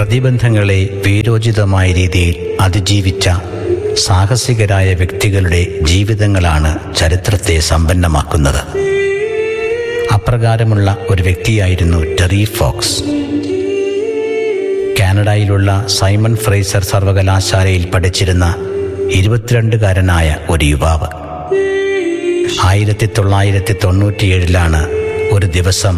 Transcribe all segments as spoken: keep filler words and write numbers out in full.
പ്രതിബന്ധങ്ങളെ വീരോചിതമായ രീതിയിൽ അതിജീവിച്ച സാഹസികരായ വ്യക്തികളുടെ ജീവിതങ്ങളാണ് ചരിത്രത്തെ സമ്പന്നമാക്കുന്നത്. അപ്രകാരമുള്ള ഒരു വ്യക്തിയായിരുന്നു ടെറി ഫോക്സ്. കാനഡയിലുള്ള സൈമൺ ഫ്രേസർ സർവകലാശാലയിൽ പഠിച്ചിരുന്ന ഇരുപത്തിരണ്ടുകാരനായ ഒരു യുവാവ്. ആയിരത്തി തൊള്ളായിരത്തി തൊണ്ണൂറ്റിയേഴിലാണ് ഒരു ദിവസം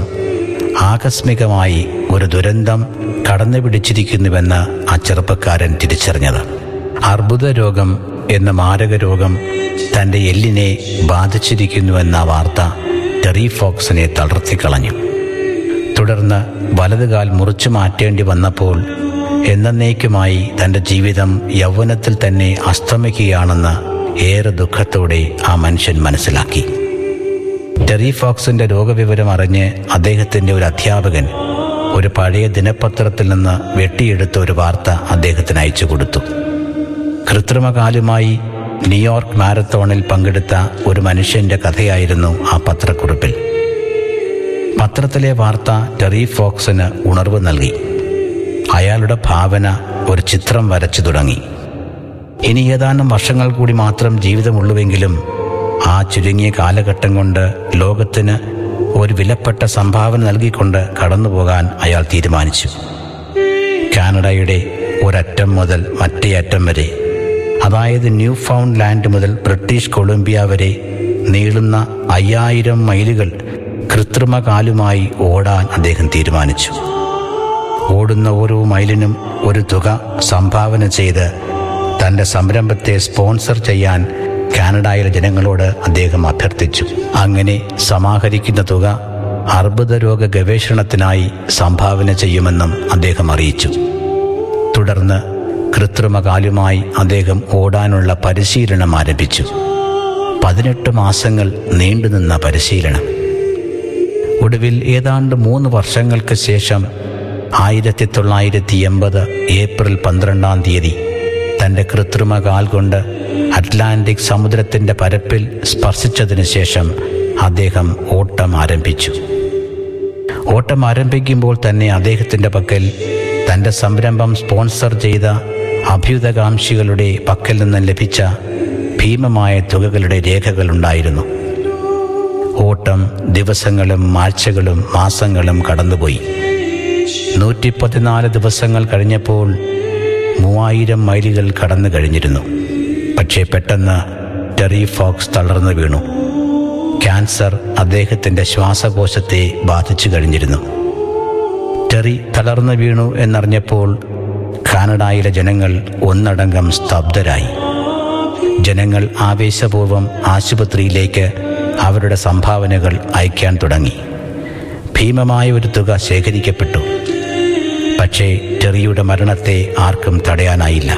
ആകസ്മികമായി ഒരു ദുരന്തം കടന്നു പിടിച്ചിരിക്കുന്നുവെന്ന് ആ ചെറുപ്പക്കാരൻ തിരിച്ചറിഞ്ഞത്. അർബുദ രോഗം എന്ന മാരക രോഗം തൻ്റെ എല്ലിനെ ബാധിച്ചിരിക്കുന്നുവെന്ന വാർത്ത ടെറി ഫോക്സിനെ തളർത്തിക്കളഞ്ഞു. തുടർന്ന് വലതുകാൽ മുറിച്ചു മാറ്റേണ്ടി വന്നപ്പോൾ എന്നേക്കുമായി തൻ്റെ ജീവിതം യൗവനത്തിൽ തന്നെ അസ്തമിക്കുകയാണെന്ന് ഏറെ ദുഃഖത്തോടെ ആ മനുഷ്യൻ മനസ്സിലാക്കി. ടെറി ഫോക്സിൻ്റെ രോഗവിവരം അറിഞ്ഞ് അദ്ദേഹത്തിൻ്റെ ഒരു അധ്യാപകൻ ഒരു പഴയ ദിനപത്രത്തിൽ നിന്ന് വെട്ടിയെടുത്ത ഒരു വാർത്ത അദ്ദേഹത്തിന് അയച്ചു കൊടുത്തു. കൃത്രിമകാലുമായി ന്യൂയോർക്ക് മാരത്തോണിൽ പങ്കെടുത്ത ഒരു മനുഷ്യൻ്റെ കഥയായിരുന്നു ആ പത്രക്കുറിപ്പിൽ. പത്രത്തിലെ വാർത്ത ടെറി ഫോക്സിന് ഉണർവ് നൽകി. അയാളുടെ ഭാവന ഒരു ചിത്രം വരച്ചു തുടങ്ങി. ഇനി ഏതാനും വർഷങ്ങൾ കൂടി മാത്രം ജീവിതമുള്ളുവെങ്കിലും ആ ചുരുങ്ങിയ കാലഘട്ടം കൊണ്ട് ലോകത്തിന് ഒരു വിലപ്പെട്ട സംഭാവന നൽകിക്കൊണ്ട് കടന്നുപോകാൻ അയാൾ തീരുമാനിച്ചു. കാനഡയുടെ ഒരറ്റം മുതൽ മറ്റേ അറ്റം വരെ, അതായത് ന്യൂ ഫൗണ്ട് ലാൻഡ് മുതൽ ബ്രിട്ടീഷ് കൊളംബിയ വരെ നീളുന്ന അയ്യായിരം മൈലുകൾ കൃത്രിമ കാലുമായി ഓടാൻ അദ്ദേഹം തീരുമാനിച്ചു. ഓടുന്ന ഓരോ മൈലിനും ഒരു തുക സംഭാവന ചെയ്ത് തൻ്റെ സംരംഭത്തെ സ്പോൺസർ ചെയ്യാൻ കാനഡയിലെ ജനങ്ങളോട് അദ്ദേഹം അഭ്യർത്ഥിച്ചു. അങ്ങനെ സമാഹരിക്കുന്ന തുക അർബുദ രോഗ ഗവേഷണത്തിനായി സംഭാവന ചെയ്യുമെന്നും അദ്ദേഹം അറിയിച്ചു. തുടർന്ന് കൃത്രിമകാലുമായി അദ്ദേഹം ഓടാനുള്ള പരിശീലനം ആരംഭിച്ചു. പതിനെട്ട് മാസങ്ങൾ നീണ്ടുനിന്ന പരിശീലനം. ഒടുവിൽ ഏതാണ്ട് മൂന്ന് വർഷങ്ങൾക്ക് ശേഷം ആയിരത്തി തൊള്ളായിരത്തി എൺപത് ഏപ്രിൽ പന്ത്രണ്ടാം തീയതി തൻ്റെ കൃത്രിമ കാൽ കൊണ്ട് അറ്റ്ലാന്റിക് സമുദ്രത്തിൻ്റെ പരപ്പിൽ സ്പർശിച്ചതിന് ശേഷം അദ്ദേഹം ഓട്ടം ആരംഭിച്ചു. ഓട്ടം ആരംഭിക്കുമ്പോൾ തന്നെ അദ്ദേഹത്തിൻ്റെ പക്കൽ തൻ്റെ സംരംഭം സ്പോൺസർ ചെയ്ത അഭ്യുതകാംക്ഷികളുടെ പക്കൽ നിന്ന് ലഭിച്ച ഭീമമായ തുകകളുടെ രേഖകളുണ്ടായിരുന്നു. ഓട്ടം ദിവസങ്ങളും ആഴ്ചകളും മാസങ്ങളും കടന്നുപോയി. നൂറ്റി പതിനാല് ദിവസങ്ങൾ കഴിഞ്ഞപ്പോൾ മൂവായിരം മൈലുകൾ കടന്നു കഴിഞ്ഞിരുന്നു. പക്ഷേ പെട്ടെന്ന് ടെറി ഫോക്സ് തളർന്നു വീണു. ക്യാൻസർ അദ്ദേഹത്തിൻ്റെ ശ്വാസകോശത്തെ ബാധിച്ചു കഴിഞ്ഞിരുന്നു. ടെറി തളർന്നു വീണു എന്നറിഞ്ഞപ്പോൾ കാനഡയിലെ ജനങ്ങൾ ഒന്നടങ്കം സ്തബ്ധരായി. ജനങ്ങൾ ആവേശപൂർവ്വം ആശുപത്രിയിലേക്ക് അവരുടെ സംഭാവനകൾ അയക്കാൻ തുടങ്ങി. ഭീമമായ ഒരു തുക ശേഖരിക്കപ്പെട്ടു. പക്ഷേ ടെറിയുടെ മരണത്തെ ആർക്കും തടയാനായില്ല.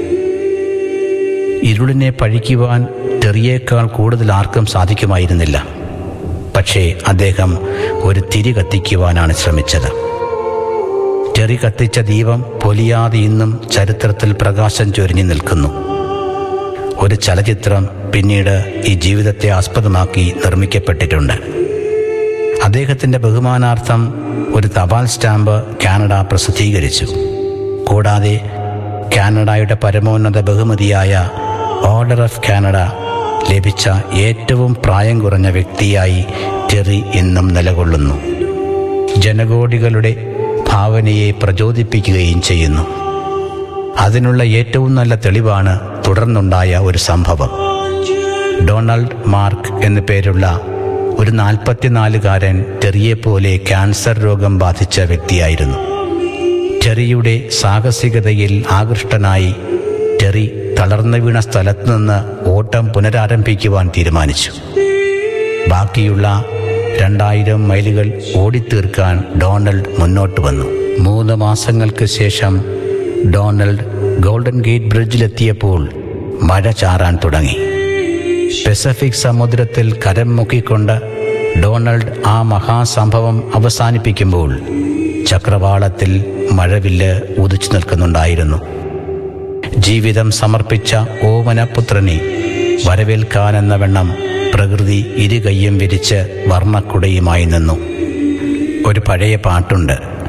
ഇരുളിനെ പഴിക്കുവാൻ ടെറിയേക്കാൾ കൂടുതൽ ആർക്കും സാധിക്കുമായിരുന്നില്ല. പക്ഷേ അദ്ദേഹം ഒരു തിരി കത്തിക്കുവാനാണ് ശ്രമിച്ചത്. ടെറി കത്തിച്ച ദീപം പൊലിയാതെ ഇന്നും ചരിത്രത്തിൽ പ്രകാശം ചൊരിഞ്ഞു നിൽക്കുന്നു. ഒരു ചലച്ചിത്രം പിന്നീട് ഈ ജീവിതത്തെ ആസ്പദമാക്കി നിർമ്മിക്കപ്പെട്ടിട്ടുണ്ട്. അദ്ദേഹത്തിൻ്റെ ബഹുമാനാർത്ഥം ഒരു തപാൽ സ്റ്റാമ്പ് കാനഡ പ്രസിദ്ധീകരിച്ചു. കൂടാതെ കാനഡയുടെ പരമോന്നത ബഹുമതിയായ ഓർഡർ ഓഫ് കാനഡ ലഭിച്ച ഏറ്റവും പ്രായം കുറഞ്ഞ വ്യക്തിയായി ടെറി ഇന്നും നിലകൊള്ളുന്നു. ജനകോടികളുടെ ഭാവനയെ പ്രചോദിപ്പിക്കുകയും ചെയ്യുന്നു. അതിനുള്ള ഏറ്റവും നല്ല തെളിവാണ് തുടർന്നുണ്ടായ ഒരു സംഭവം. ഡൊണാൾഡ് മാർക്ക് എന്നു പേരുള്ള ഒരു നാൽപ്പത്തിനാലുകാരൻ ടെറിയെപ്പോലെ ക്യാൻസർ രോഗം ബാധിച്ച വ്യക്തിയായിരുന്നു. ടെറിയുടെ സാഹസികതയിൽ ആകൃഷ്ടനായി ടെറി തളർന്നു വീണ സ്ഥലത്ത് നിന്ന് ഓട്ടം പുനരാരംഭിക്കുവാൻ തീരുമാനിച്ചു. ബാക്കിയുള്ള രണ്ടായിരം മൈലുകൾ ഓടിത്തീർക്കാൻ ഡൊണാൾഡ് മുന്നോട്ട് വന്നു. മൂന്ന് മാസങ്ങൾക്ക് ശേഷം ഡൊണാൾഡ് ഗോൾഡൻ ഗേറ്റ് ബ്രിഡ്ജിലെത്തിയപ്പോൾ മഴ ചാറാൻ തുടങ്ങി. പസഫിക് സമുദ്രത്തിൽ കരം മുക്കിക്കൊണ്ട് ഡൊണാൾഡ് ആ മഹാസംഭവം അവസാനിപ്പിക്കുമ്പോൾ ചക്രവാളത്തിൽ മഴവില്ല് ഉദിച്ചു നിൽക്കുന്നുണ്ടായിരുന്നു. ജീവിതം സമർപ്പിച്ച ഓമനപുത്രനെ വരവേൽക്കാനെന്ന വണ്ണം പ്രകൃതി ഇരുകയ്യും വിരിച്ച് വർണ്ണക്കുടയുമായി നിന്നു. ഒരു പഴയ പാട്ടുണ്ട്.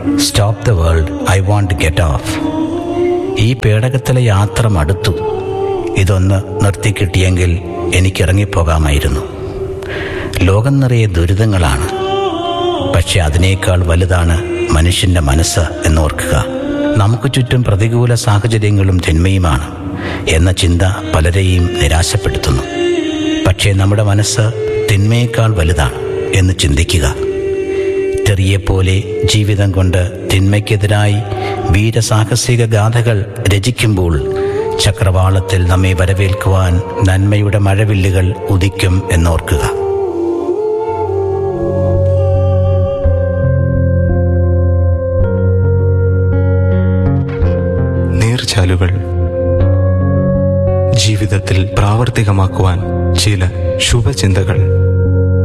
Stop the world, I want to get of. ഈ പേടകത്തിലെ യാത്ര മടുത്തു. ഇതൊന്ന് നിർത്തിക്കിട്ടിയെങ്കിൽ എനിക്കിറങ്ങിപ്പോകാമായിരുന്നു. ലോകം നിറയെ ദുരിതങ്ങളാണ്, പക്ഷെ അതിനേക്കാൾ വലുതാണ് മനുഷ്യൻ്റെ മനസ്സ് എന്നോർക്കുക. നമുക്ക് ചുറ്റും പ്രതികൂല സാഹചര്യങ്ങളും തിന്മയുമാണ് എന്ന ചിന്ത പലരെയും നിരാശപ്പെടുത്തുന്നു. പക്ഷേ നമ്മുടെ മനസ്സ് തിന്മയേക്കാൾ വലുതാണ് എന്ന് ചിന്തിക്കുക. ടെറിയെപ്പോലെ ജീവിതം കൊണ്ട് തിന്മയ്ക്കെതിരായി വീരസാഹസിക ഗാഥകൾ രചിക്കുമ്പോൾ ചക്രവാളത്തിൽ നമ്മെ വരവേൽക്കുവാൻ നന്മയുടെ മഴവില്ലുകൾ ഉദിക്കും എന്നോർക്കുക. നീർച്ചാലുകൾ ജീവിതത്തിൽ പ്രാവർത്തികമാക്കുവാൻ ചില ശുഭചിന്തകൾ.